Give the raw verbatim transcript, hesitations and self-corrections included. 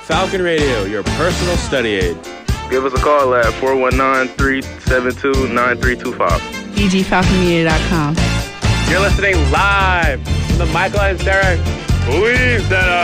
Falcon Radio, your personal study aid. Give us a call at four one nine, three seven two, nine three two five. e g falcon media dot com. You're listening live from the Michael and Sarah Queen Center.